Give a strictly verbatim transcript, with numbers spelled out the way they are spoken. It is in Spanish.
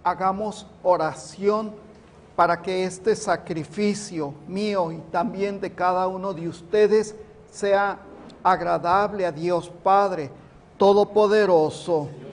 hagamos oración para que este sacrificio mío y también de cada uno de ustedes sea agradable a Dios Padre Todopoderoso.